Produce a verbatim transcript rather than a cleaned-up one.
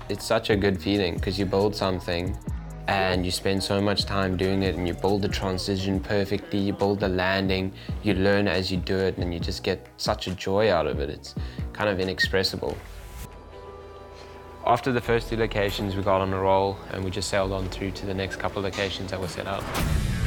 It's such a good feeling because you build something and you spend so much time doing it, and you build the transition perfectly, you build the landing, you learn as you do it, and you just get such a joy out of it. It's kind of inexpressible. After the first two locations, we got on a roll and we just sailed on through to the next couple of locations that were set up.